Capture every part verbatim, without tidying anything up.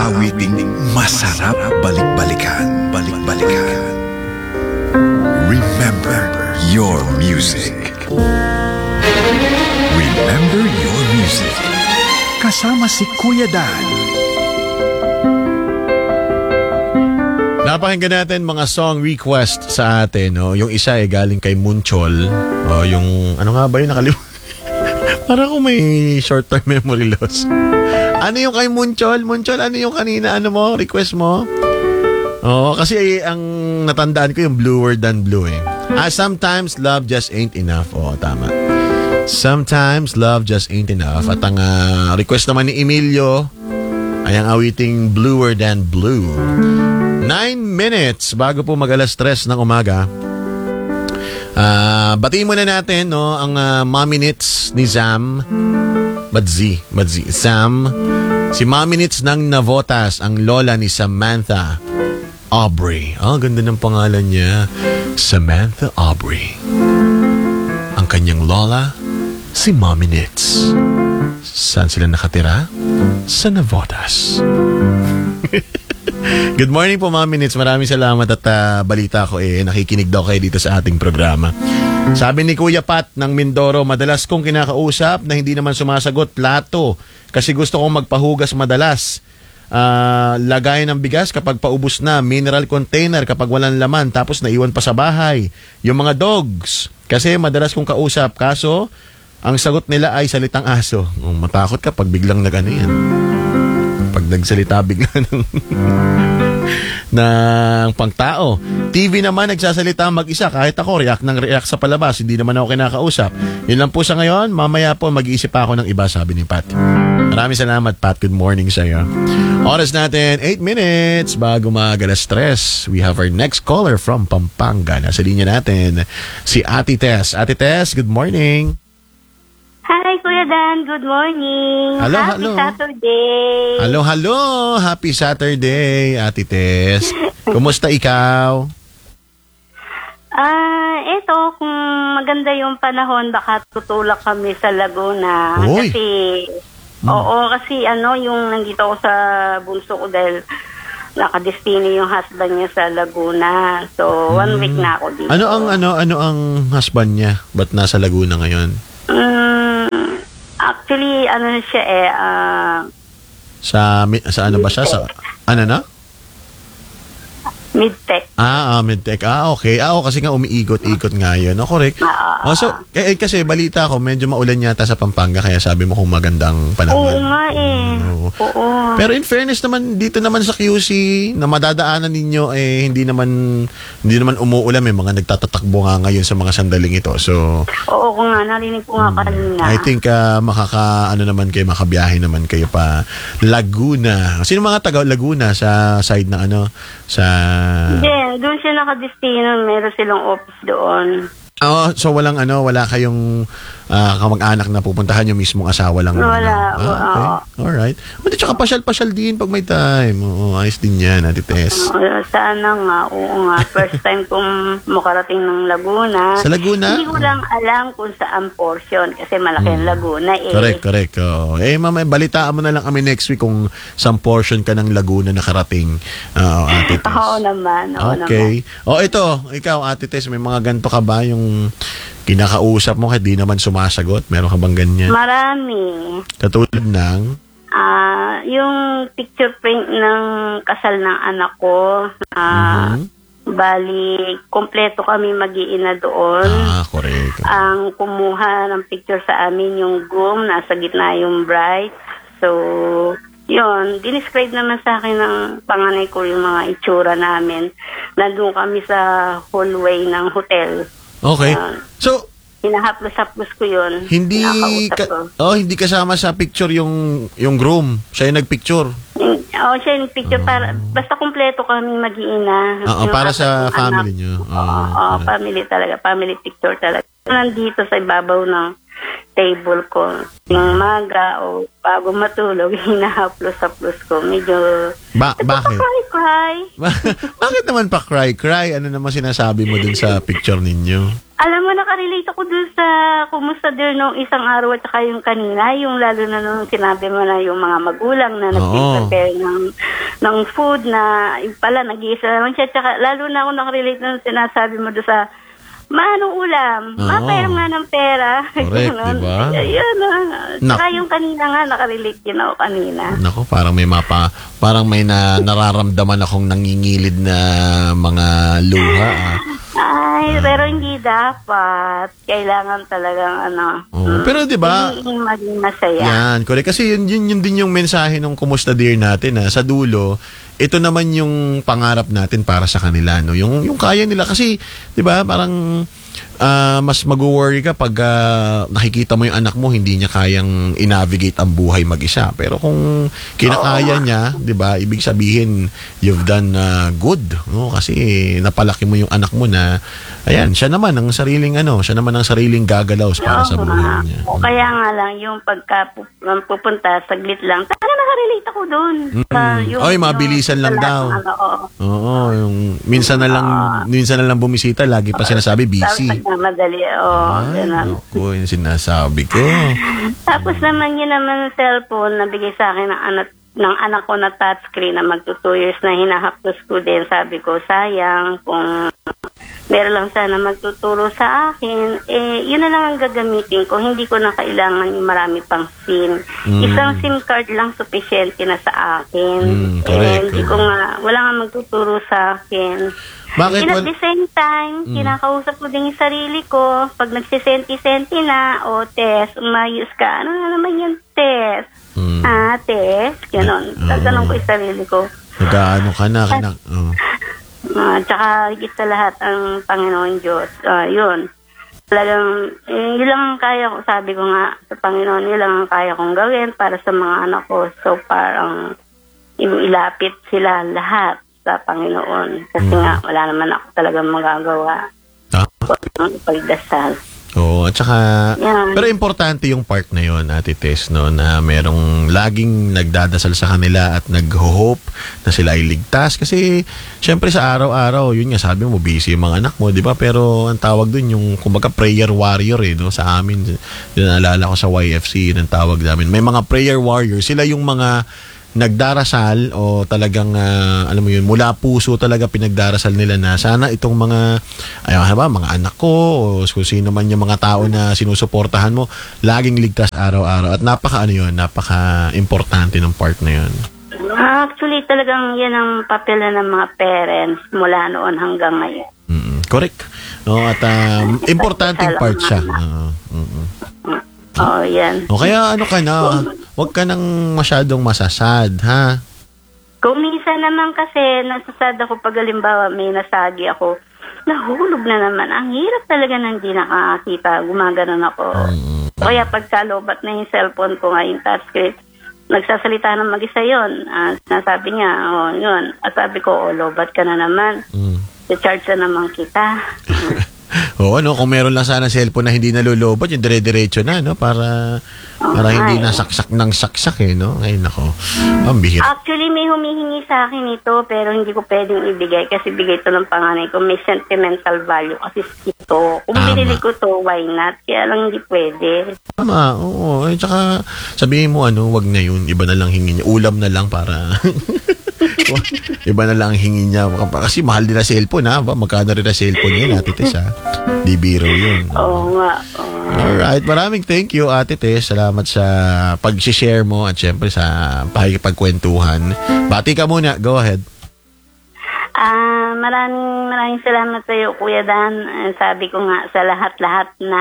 awiting masarap balik-balikan, balik-balikan. Remember your music. Remember your music. Kasama si Kuya Dan. Napakinggan natin mga song request sa atin. No? Yung isa ay galing kay Munchol. O, yung, ano nga ba yun? Nakalimutan. Parang kung may short-term memory loss. Ano yung kay Munchol? Munchol, ano yung kanina? Ano mo? Request mo? Oo, kasi ay, ang natandaan ko yung bluer than blue eh. Ah, sometimes love just ain't enough. Oo, tama. Sometimes love just ain't enough. At ang uh, request naman ni Emilio ay ang awiting bluer than blue. Nine minutes bago po mag-alas tres ng umaga. Uh, batiin muna natin no, ang uh, Mommy Nits ni Zam. Badzi, Badzi. Zam. Si Mommy Nits ng Navotas, ang lola ni Samantha Aubrey. Oh, ganda ng pangalan niya. Samantha Aubrey. Ang kanyang lola, si Mommy Nits. Saan sila nakatira? Sa Navotas. Good morning po, Mami Nits. Maraming salamat at uh, balita ko eh, nakikinig daw kayo dito sa ating programa. Sabi ni Kuya Pat ng Mindoro, madalas kong kinakausap na hindi naman sumasagot, plato. Kasi gusto kong magpahugas madalas. Uh, lagay ng bigas kapag paubos na, mineral container kapag walang laman, tapos naiwan pa sa bahay. Yung mga dogs, kasi madalas kong kausap, kaso ang sagot nila ay salitang aso. Oh, matakot ka pag biglang nag-ano yan. Pag nagsalita bigla ng, ng pangtao. T V naman nagsasalita mag-isa. Kahit ako, react ng react sa palabas. Hindi naman ako kinakausap. Yun lang po sa ngayon. Mamaya po mag-iisip pa ako ng iba, sabi ni Pat. Maraming salamat, Pat. Good morning sa iyo. Oras natin, eight minutes bago mag-alas tres. We have our next caller from Pampanga. Nasa linya natin, si Ate Tess. Ate Tess, good morning. Hi, Kuya Dan. Good morning. Hello, Happy hello. Saturday. Hello, hello. Happy Saturday, Ate Tess. Kumusta ikaw? Ah, eto, kung maganda yung panahon, baka tutulak kami sa Laguna. Uy. Kasi, Hmm. oo, kasi ano, yung nandito ako sa bunso ko dahil nakadestino yung husband niya sa Laguna. So, one Hmm. week na ako dito. Ano ang ano ano ang husband niya? Ba't nasa Laguna ngayon? Mm, actually, ano siya eh, ah, Sa mi- sa ano ba siya? Sa ano na? mid-tech. Ah, ah Medtech. Ah, okay. Ah, oh, kasi nga umiikot-ikot nga yun. Oh, correct. Ah, Oh, so, eh, eh, kasi balita ko, medyo maulan yata sa Pampanga, kaya sabi mo kung magandang panahon. Oo nga eh. Oo. Oo. Pero in fairness naman, dito naman sa Q C, na madadaanan ninyo, eh, hindi naman, hindi naman umuulan. May mga nagtatatakbo nga ngayon sa mga sandaling ito. So, Oo ko nga, narinig ko nga kanina. I think uh, makaka, ano naman kayo, makabiyahe naman kayo pa Laguna. Sino mga taga Laguna sa side na ano, sa... Hindi, doon siya nakadestino. Meron silang office doon. Oh, so walang ano, wala kayong uh, kamag-anak na pupuntahan, yung mismong asawa lang. Wala. Ah, okay. Oo. Alright. Buti tsaka pasyal-pasyal din pag may time. Oo, ayos din yan, Ate Tess. Oo, sana nga, oo nga. First time kong makarating ng Laguna. Sa Laguna? Hindi ko lang alam kung saan portion kasi malaki ang Laguna eh. Correct, correct. Oo. Eh, mama, balitaan mo na lang kami next week kung saan portion ka ng Laguna nakarating, uh, Ate Tess. Oo naman, oo Okay. naman. O ito, ikaw, Ate Tess, may mga ganito ka ba yung kinakausap mo kahit di naman sumasagot? Meron ka bang ganyan? Marami. Katulad ng... Ah, yung picture print ng kasal ng anak ko, ah, Mhm. bali, kompleto kami mag-iina doon. Ah, correct. Ang kumuha ng picture sa amin yung groom, nasa gitna yung bride. So, yun, dinescribe naman sa akin ng panganay ko yung mga itsura namin. Nandun kami sa hallway ng hotel. Okay. Ah, So, hinahaplos-haplos ko yun. hindi Kinakausap ko. ka, oh, hindi kasama sa picture yung yung groom. Siya yung nagpicture. Oo, siya yung picture. Para, basta kumpleto kami mag-iina. Oo, Yung para anak, sa yung family anak. niyo. Oo, Oo, oo, correct. family talaga. Family picture talaga. Nandito sa ibabaw ng table ko. Yung maga o bago matulog, hinahaplos-haplos ko. Medyo... Ba- bakit? Cry-cry. Bakit naman pa cry cry? Ano naman sinasabi mo dun sa picture ninyo? Alam mo, nakarelate ako dun sa kumusta din nung isang araw at saka yung kanina, yung lalo na nung sinabi mo na yung mga magulang na nag-prepare ng, ng food na yung pala, nag-iisa naman siya. Tsaka lalo na ako nakarelate nung sinasabi mo doon sa maanong ulam, mapayang nga ng pera. Correct, diba? Ayun, tsaka yung kanina nga, nakarelate din ako kanina. Nako, parang may mapa, parang may na, nararamdaman akong nangingilid na mga luha. Ah. Ay, pero hindi dapat. Kailangan talagang ano. Oh, mm, pero 'di ba? Hindi maging masaya. Yan, correct. Kasi yun, yun, yun din yung mensahe ng Kumusta Dear natin, ha? Sa dulo, ito naman yung pangarap natin para sa kanila, no? Yung yung kaya nila kasi 'di ba? Parang uh, mas mag-worry ka pag uh, nakikita mo yung anak mo hindi niya kayang i-navigate ang buhay mag-isa. Pero kung kinakaya niya, 'di ba? Ibig sabihin you've done uh, good, no? Kasi napalaki mo yung anak mo na ayan, siya naman ang sariling ano, siya naman ang sariling gagalaw para sa buhay niya. O kaya nga lang yung pagka pupunta saglit lang. Talaga nakarelate ako doon. Mm. Oy, mabilisan lang daw. Oo, yung minsan na lang minsan na lang bumisita, lagi pa sinasabi busy. Madali, oo. Ako, yung sinasabi ko. Tapos naman yun naman cellphone na bigay sa akin ng anak ng anak ko na touchscreen na magto two years na hinahapos ko din. Sabi ko, sayang kung meron lang sana magtuturo sa akin, eh, yun na lang ang gagamitin ko. Hindi ko na kailangan yung marami pang SIM. Mm. Isang SIM card lang sufficient na sa akin. Mm, correct, eh, hindi ko nga, wala nga magtuturo sa akin. Bakit? And at the same time, mm. kinakausap ko din yung sarili ko. Pag nagsisenti-senti na, o test, umayos ka. Ano na naman yung test? Mm. Ah, test? Ganon. Uh, Tatanong ko yung sarili ko. Nagkaano ka na? Kina, oh. Uh, tsaka higit sa lahat ang Panginoon Diyos. Uh, yun. Talagang, eh, yun lang ang kaya ko. Sabi ko nga sa Panginoon, yun lang ang kaya kong gawin para sa mga anak ko. So, parang ilapit sila lahat sa Panginoon. Kasi mm. nga, wala naman ako talagang magagawa. Ah. Pagdasal. Oo, at saka, yan. Pero importante yung part na yun, Ate Tess, no, na merong laging nagdadasal sa kanila at nag-hope na sila ay ligtas. Kasi, syempre sa araw-araw, yun nga, sabi mo, busy yung mga anak mo, di ba? Pero, ang tawag dun, yung, kumbaga, prayer warrior, eh, no, sa amin. Yun, naalala ko sa Y F C, yun ang tawag namin. May mga prayer warrior, sila yung mga nagdarasal o talagang uh, alam mo yun, mula puso talaga pinagdarasal nila na sana itong mga ayun ba, mga anak ko o kung sino man yung mga tao na sinusuportahan mo laging ligtas araw-araw at napaka ano yun, napaka importante ng part na yun. Actually talagang yan ang papel ng mga parents mula noon hanggang ngayon. Mm-hmm. Correct. No, at um, importanteng part siya. Uh, mm-hmm. Oh, yan. O kaya ano ka na, wag ka nang masyadong masasad, ha? Kung minsan naman kasi, nasasad ako pag halimbawa may nasagi ako, nahulog na naman. Ang hirap talaga nang di nakakita. Gumaganon ako. Mm-hmm. Kaya pagkalobat na yung cellphone ko nga, yung touchscreen, nagsasalita ng mag-isa yun. Uh, nasabi niya, oh, yun. At sabi ko, oh, lobat ka na naman. Mm. I-charge na naman kita. Oo, ano, kung meron lang sana cellphone na hindi nalulobot, yung dire-diretso na, no? Para, para okay. Hindi nasaksak ng saksak, eh, no? Ay, nako. Ang bihira. Actually, may humihingi sa akin ito, pero hindi ko pwedeng ibigay kasi bigay ito ng panganay ko. May sentimental value kasi ito. Kung Tama. binili ko to, why not? Kaya lang hindi pwede. Tama, oo. Ay, tsaka, sabihin mo, ano, wag na yun. Iba na lang hingi niya. Ulam na lang para... Iba na lang ang hingin niya. Kasi mahal din na cellphone, ha? Magkano rin na cellphone yun, Ate Tess, ha? Di biro yun. Oo nga. Oh. Alright. Maraming thank you, Ate Tess. Salamat sa pag-share mo at syempre sa pakikipagkwentuhan. Bati ka muna. Go ahead. Ah, uh, maraming maraming salamat sa iyo, Kuya Dan. Uh, sabi ko nga sa lahat-lahat na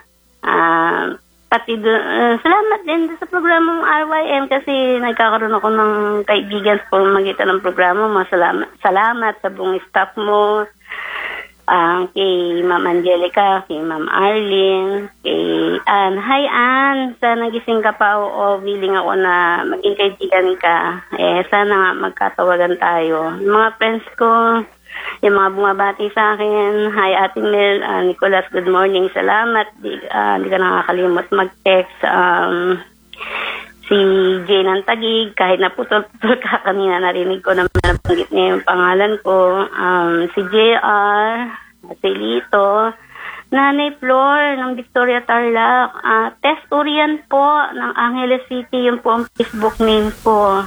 ah uh, pati do, uh, salamat din sa programa ng R Y M kasi nagkakaroon ako ng kaibigan sa pamamagitan ng programa mo. Salamat, salamat sa buong staff mo, uh, kay Ma'am Angelica, kay Ma'am Arlene, kay Ann. Hi Ann, sana nagising ka pa o, o willing ako na maging kaibigan ka. Eh, sana nga magkatawagan tayo. Yung mga friends ko, yung mga bumabati sa akin, hi Ate Mel, uh, Nicolas, good morning, salamat. Di, uh, di ka nakakalimot mag-text. Um, si Jane ng Tagig, kahit naputol-putol ka kanina, narinig ko naman nabanggit niya yung pangalan ko. Um, si J R, si Lito, Nanay Flor ng Victoria Tarlac. Ah, Tess Urian po ng Angeles City. Yun po ang Facebook name po.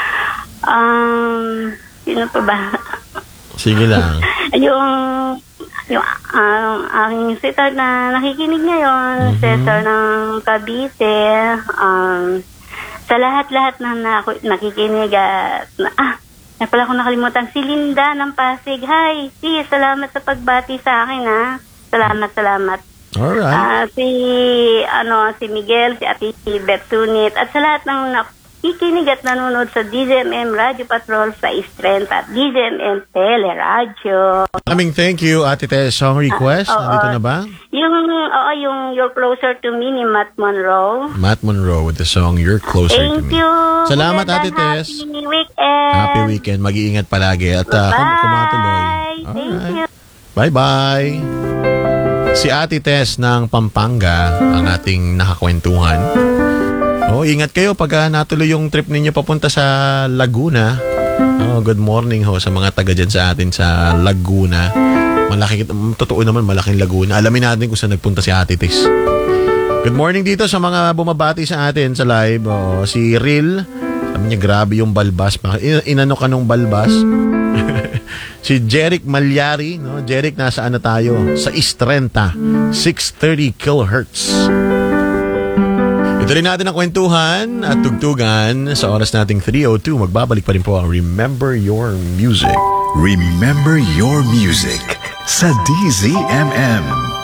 Um, sino pa ba? Sige lang. yung yung um, aking sister na nakikinig ngayon, Mhm. Cesar ng Cavite. Um, sa lahat-lahat na, na nakikinig at na, ah, na pala ko nakalimutan. Si Linda ng Pasig. Hi, si salamat sa pagbati sa akin, ha. Salamat, salamat. Alright. Ah, si ano si Miguel, si Ate Betsunit at sa lahat ng nakikinig at nanonood sa D Z M M Radio Patrol sa Strength at D Z M M Teleradio. Maraming thank you, Ate Tess. Song request, Ah, oo. nandito na ba? Yung oo, yung You're Closer to Me ni Matt Monroe. Matt Monroe with the song You're Closer to Thank Me. you. Salamat, Ate Magandang Tess. Happy weekend. Happy weekend. Mag-iingat palagi. At uh, Bye. kum- kumatuloy. Thank Alright. you. Bye-bye. Si Ate Tess ng Pampanga ang ating nakakwentuhan. Oh, ingat kayo pag uh, natuloy yung trip ninyo papunta sa Laguna. Oh, good morning ho sa mga taga dyan sa atin sa Laguna. Malaki, totoo naman malaking Laguna. Alamin natin kung saan nagpunta si Ate Tess. Good morning dito sa mga bumabati sa atin sa live. Oh, si Ril, sabi niya grabe yung balbas. In- inano ka nung balbas? Si Jeric Malyari, no? Jeric, nasaan na tayo? Sa Istrenta, six thirty kilohertz. Ito rin natin ang kwentuhan at tugtugan sa oras nating three oh two. Magbabalik pa rin po ang Remember Your Music. Remember Your Music sa D Z M M.